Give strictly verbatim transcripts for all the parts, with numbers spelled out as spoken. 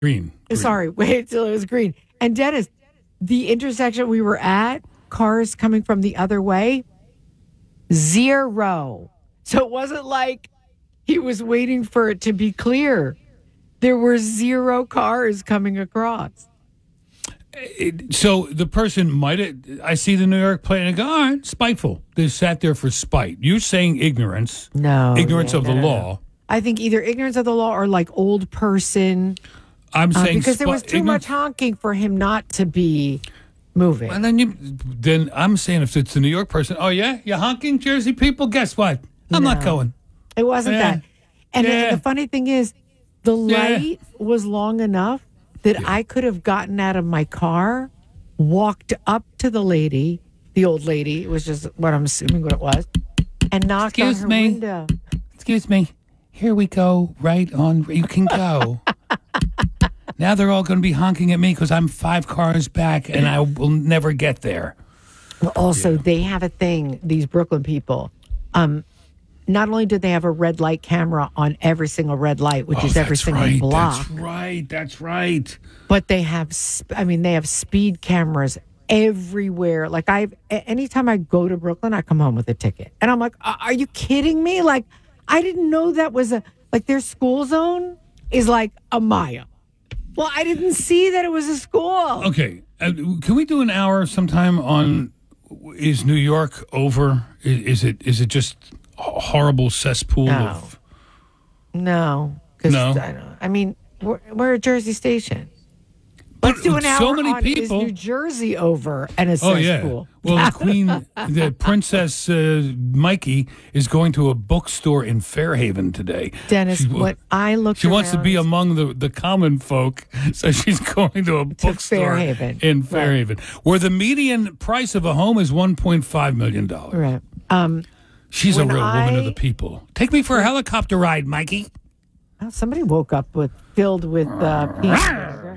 Green. green. Sorry, wait till it was green. And Dennis, the intersection we were at, cars coming from the other way, zero. So it wasn't like he was waiting for it to be clear. There were zero cars coming across. It, so the person might have, I see the New York plate and I go, all right, spiteful. They sat there for spite. You're saying ignorance. No. Ignorance yeah, of no, the no, law. No. I think either ignorance of the law or like old person. I'm uh, saying because there was spi- too ignorance. much honking for him not to be moving. And then you, then I'm saying if it's a New York person, oh yeah, you're honking, Jersey people. Guess what? I'm No. not going. It wasn't Yeah. that. And Yeah. the, the funny thing is, the Yeah. light was long enough that Yeah. I could have gotten out of my car, walked up to the lady, the old lady, it was just what I'm assuming what it was, and knocked Excuse on her me. window. Excuse me. Here we go. Right on. You can go. Now they're all going to be honking at me because I'm five cars back and I will never get there. Well, also, Yeah. they have a thing, these Brooklyn people. Um, not only do they have a red light camera on every single red light, which Oh, is every that's single right. block, That's right. That's right. but they have, sp- I mean, they have speed cameras everywhere. Like I've, a- anytime I go to Brooklyn, I come home with a ticket, and I'm like, "A- are you kidding me? Like, I didn't know that was a like their school zone is like a mile. Well, I didn't see that it was a school. Okay. Uh, can we do an hour sometime on is New York over? Is, is it is it just a horrible cesspool No. of No, because No? I, don't- I mean, we're, we're a Jersey station. But Let's do an hour so many on people. is New Jersey over and a Oh yeah. cesspool. Well, the Queen, the Princess uh, Mikey is going to a bookstore in Fairhaven today. Dennis, She- what I looked She wants to be around- among the, the common folk, so she's going to a bookstore Fairhaven. in Right. Fairhaven, where the median price of a home is one point five million dollars. Right. Um, She's a When real woman of I- the people. Take me for a helicopter ride, Mikey. oh, somebody woke up with filled with uh, peanut butter.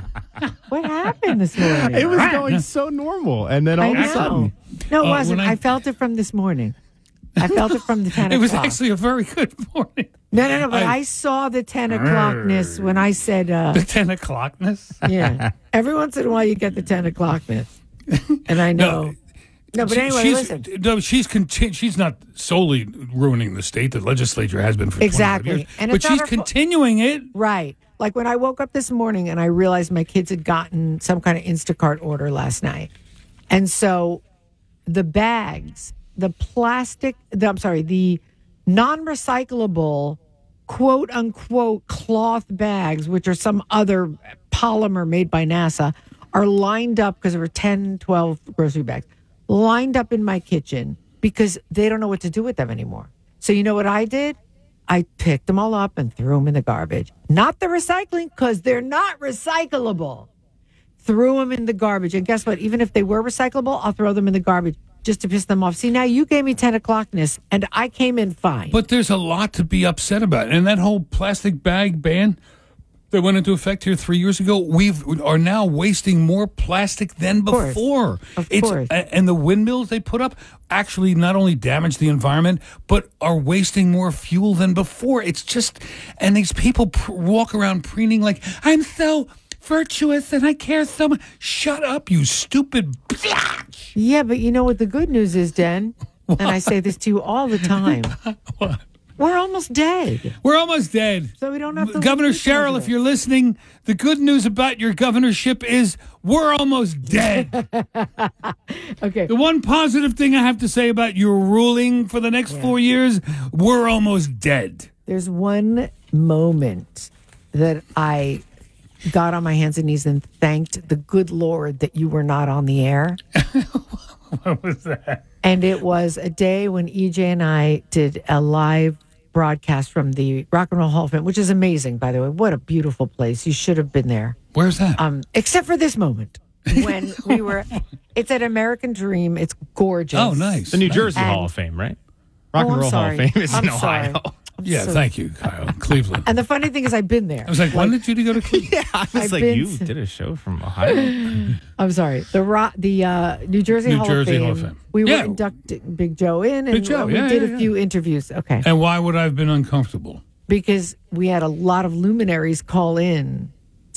What happened this morning? It was going so normal, and then all I of a know. sudden, No, it Uh, wasn't. when I- I, felt it from this morning. I felt it from the ten It was o'clock. actually a very good morning. no, no, no. But I- I, saw the ten o'clockness when I said, uh, The ten o'clockness. yeah. Every once in a while, you get the ten o'clockness, and I know. No, but She- anyway, she's, listen. No, she's conti- she's not solely ruining the state. The legislature has been for Exactly. twenty-five years, And but it's not she's her fault. continuing it. Right. Like when I woke up this morning and I realized my kids had gotten some kind of Instacart order last night. And so the bags, the plastic, the, I'm sorry, the non recyclable quote unquote cloth bags, which are some other polymer made by NASA, are lined up because there were ten, twelve grocery bags lined up in my kitchen because they don't know what to do with them anymore. So you know what I did? I picked them all up and threw them in the garbage. Not the recycling, because they're not recyclable. Threw them in the garbage. And guess what? Even if they were recyclable, I'll throw them in the garbage just to piss them off. See, now you gave me ten o'clockness, and I came in fine. But there's a lot to be upset about, and that whole plastic bag ban that went into effect here three years ago, we are now wasting more plastic than course. before. Of it's, course. a- And the windmills they put up actually not only damage the environment, but are wasting more fuel than before. It's just, and these people pr- walk around preening like, I'm so virtuous and I care so much. Shut up, you stupid bitch. yeah, but you know what the good news is, Den? And I say this to you all the time. What? We're almost dead. We're almost dead. So we don't have to Governor listen to Sherrill, it. if you're listening, the good news about your governorship is we're almost dead. Okay. The one positive thing I have to say about your ruling for the next Yeah. four years, we're almost dead. There's one moment that I got on my hands and knees and thanked the good Lord that you were not on the air. What was that? And it was a day when E J and I did a live broadcast from the Rock and Roll Hall of Fame, which is amazing, by the way. What a beautiful place. You should have been there. Where's that? Um, except for this moment when we were, it's at American Dream. It's gorgeous. oh, nice. the New Nice. Jersey And- Hall of Fame, right? Rock Oh, and I'm Roll Hall of sorry. Fame is I'm in Ohio. sorry. Yeah, So- thank you, Kyle. Cleveland. And the funny thing is, I've been there. I was like, when did you go to Cleveland? Yeah, I was I've like, been you to- did a show from Ohio. I'm sorry. The Ro- the uh, New Jersey, New Hall, Jersey of Hall Fame. of Fame. We Yeah. were inducting Big Joe in, and Big Joe, we yeah, did yeah, a yeah. few interviews. Okay, And why would I have been uncomfortable? because we had a lot of luminaries call in